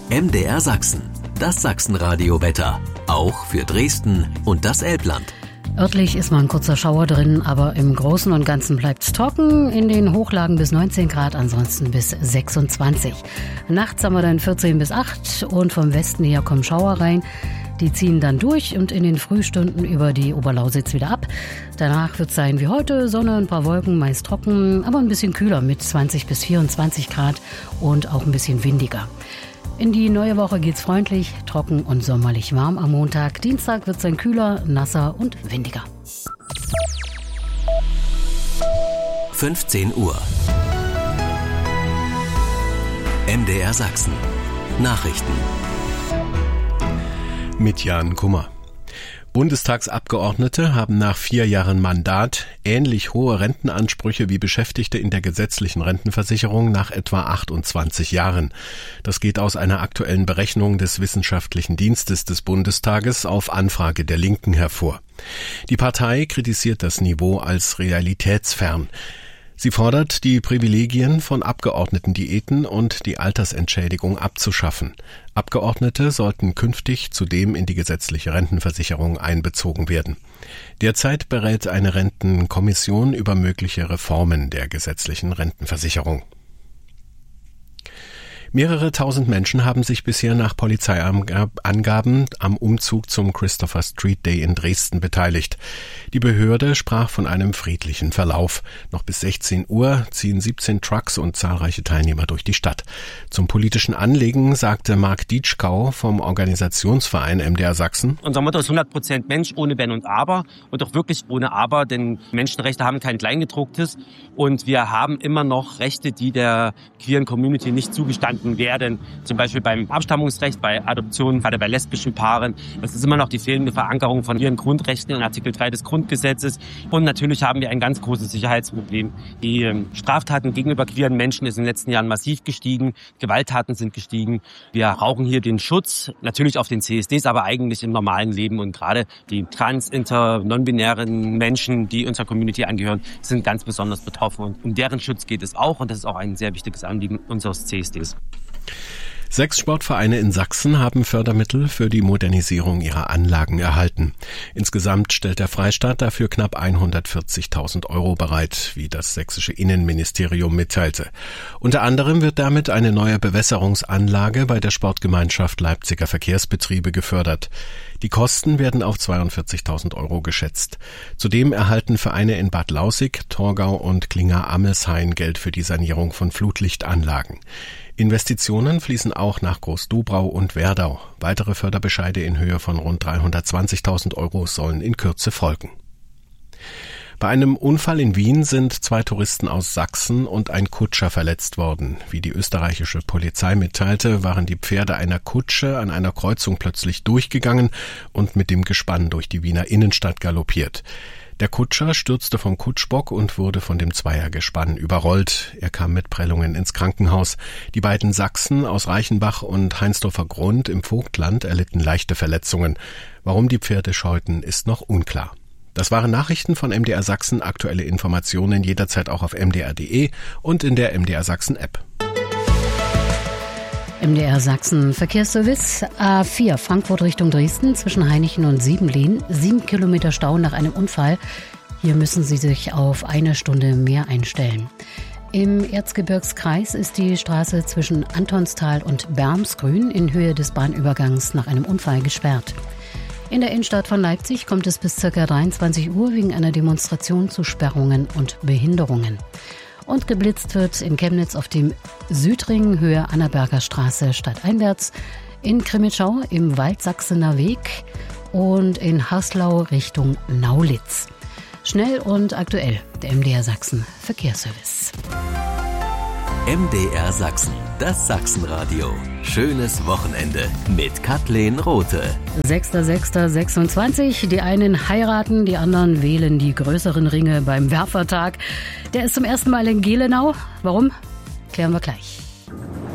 MDR Sachsen, das Sachsenradio-Wetter. Auch für Dresden und das Elbland. Örtlich ist mal ein kurzer Schauer drin, aber im Großen und Ganzen bleibt's trocken. In den Hochlagen bis 19 Grad, ansonsten bis 26. Nachts haben wir dann 14 bis 8 und vom Westen her kommen Schauer rein. Die ziehen dann durch und in den Frühstunden über die Oberlausitz wieder ab. Danach wird es sein wie heute, Sonne, ein paar Wolken, meist trocken, aber ein bisschen kühler mit 20 bis 24 Grad und auch ein bisschen windiger. In die neue Woche geht's freundlich, trocken und sommerlich warm am Montag. Dienstag wird's dann kühler, nasser und windiger. 15 Uhr. MDR Sachsen. Nachrichten. Mit Jan Kummer. Bundestagsabgeordnete haben nach 4 Jahren Mandat ähnlich hohe Rentenansprüche wie Beschäftigte in der gesetzlichen Rentenversicherung nach etwa 28 Jahren. Das geht aus einer aktuellen Berechnung des Wissenschaftlichen Dienstes des Bundestages auf Anfrage der Linken hervor. Die Partei kritisiert das Niveau als realitätsfern. Sie fordert, die Privilegien von Abgeordnetendiäten und die Altersentschädigung abzuschaffen. Abgeordnete sollten künftig zudem in die gesetzliche Rentenversicherung einbezogen werden. Derzeit berät eine Rentenkommission über mögliche Reformen der gesetzlichen Rentenversicherung. Mehrere tausend Menschen haben sich bisher nach Polizeiangaben am Umzug zum Christopher Street Day in Dresden beteiligt. Die Behörde sprach von einem friedlichen Verlauf. Noch bis 16 Uhr ziehen 17 Trucks und zahlreiche Teilnehmer durch die Stadt. Zum politischen Anliegen sagte Marc Dietschkau vom Organisationsverein MDR Sachsen: Unser Motto ist 100% Mensch ohne Wenn und Aber und auch wirklich ohne Aber, denn Menschenrechte haben kein Kleingedrucktes und wir haben immer noch Rechte, die der queeren Community nicht zugestanden werden, zum Beispiel beim Abstammungsrecht, bei Adoptionen, gerade bei lesbischen Paaren. Das ist immer noch die fehlende Verankerung von ihren Grundrechten in Artikel 3 des Grundgesetzes. Und natürlich haben wir ein ganz großes Sicherheitsproblem. Die Straftaten gegenüber queeren Menschen ist in den letzten Jahren massiv gestiegen. Gewalttaten sind gestiegen. Wir brauchen hier den Schutz, natürlich auf den CSDs, aber eigentlich im normalen Leben. Und gerade die trans-, inter-, non-binären Menschen, die unserer Community angehören, sind ganz besonders betroffen. Und um deren Schutz geht es auch. Und das ist auch ein sehr wichtiges Anliegen unseres CSDs. 6 Sportvereine in Sachsen haben Fördermittel für die Modernisierung ihrer Anlagen erhalten. Insgesamt stellt der Freistaat dafür knapp 140.000 € bereit, wie das sächsische Innenministerium mitteilte. Unter anderem wird damit eine neue Bewässerungsanlage bei der Sportgemeinschaft Leipziger Verkehrsbetriebe gefördert. Die Kosten werden auf 42.000 € geschätzt. Zudem erhalten Vereine in Bad Lausick, Torgau und Klinger-Amelshain Geld für die Sanierung von Flutlichtanlagen. Investitionen fließen auch nach Großdubrau und Werdau. Weitere Förderbescheide in Höhe von rund 320.000 € sollen in Kürze folgen. Bei einem Unfall in Wien sind 2 Touristen aus Sachsen und ein Kutscher verletzt worden. Wie die österreichische Polizei mitteilte, waren die Pferde einer Kutsche an einer Kreuzung plötzlich durchgegangen und mit dem Gespann durch die Wiener Innenstadt galoppiert. Der Kutscher stürzte vom Kutschbock und wurde von dem Zweiergespann überrollt. Er kam mit Prellungen ins Krankenhaus. Die beiden Sachsen aus Reichenbach und Heinsdorfer Grund im Vogtland erlitten leichte Verletzungen. Warum die Pferde scheuten, ist noch unklar. Das waren Nachrichten von MDR Sachsen. Aktuelle Informationen jederzeit auch auf mdr.de und in der MDR Sachsen App. MDR Sachsen Verkehrsservice. A4 Frankfurt Richtung Dresden zwischen Hainichen und Siebenlehn. 7 Kilometer Stau nach einem Unfall. Hier müssen Sie sich auf 1 Stunde mehr einstellen. Im Erzgebirgskreis ist die Straße zwischen Antonstal und Bermsgrün in Höhe des Bahnübergangs nach einem Unfall gesperrt. In der Innenstadt von Leipzig kommt es bis ca. 23 Uhr wegen einer Demonstration zu Sperrungen und Behinderungen. Und geblitzt wird in Chemnitz auf dem Südring Höhe Annaberger Straße stadteinwärts, in Krimitschau im Waldsachsener Weg und in Haslau Richtung Naulitz. Schnell und aktuell, der MDR Sachsen Verkehrsservice. MDR Sachsen, das Sachsenradio. Schönes Wochenende mit Kathleen Rothe. 6.6.26. Die einen heiraten, die anderen wählen die größeren Ringe beim Werfertag. Der ist zum ersten Mal in Gelenau. Warum? Klären wir gleich.